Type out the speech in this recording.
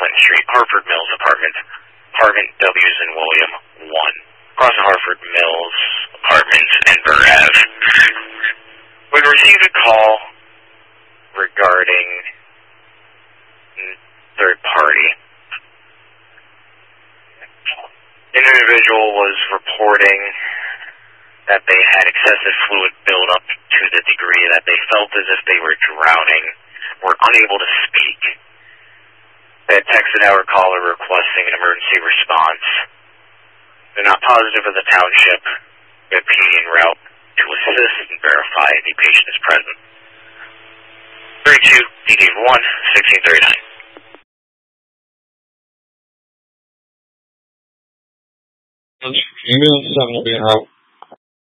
Clinton Street, Hartford Mills Apartment, Apartment W's and William 1. Across the Hartford Mills Apartments, Enver Ave. We received a call regarding third party. An individual was reporting that they had excessive fluid buildup to the degree that they felt as if they were drowning, were unable to speak. They had texted our caller requesting an emergency response. They're not positive of the township. We have PD en route to assist and verify the patient is present. 32 DD1 1639. Ambulance 7 will be en route.